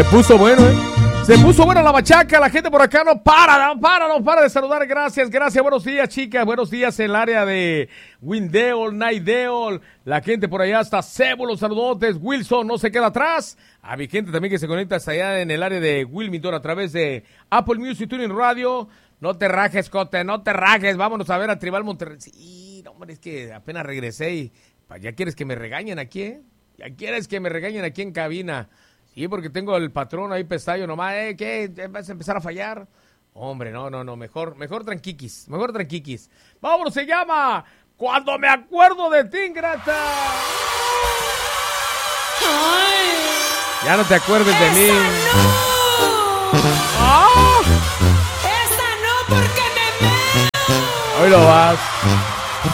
Se puso bueno, Se puso buena la machaca, la gente por acá no para de saludar. Gracias, buenos días, chicas, buenos días en el área de Windeol, Naideol, la gente por allá hasta Cebu, los saludotes, Wilson no se queda atrás, a mi gente también que se conecta hasta allá en el área de Wilmington a través de Apple Music, Tuning Radio. No te rajes, Cote, no te rajes, vámonos a ver a Tribal Monterrey. Sí, no, hombre, es que apenas regresé y ya quieres que me regañen aquí, Ya quieres que me regañen aquí en cabina. Sí, porque tengo el patrón ahí pestaño nomás, ¿qué? ¿Vas a empezar a fallar? Hombre, no, mejor tranquiquis. Vámonos, se llama Cuando me acuerdo de ti, ingrata. Ay, ya no te acuerdes de mí. ¡Esa no! ¡Esa no porque me veo! Hoy lo vas.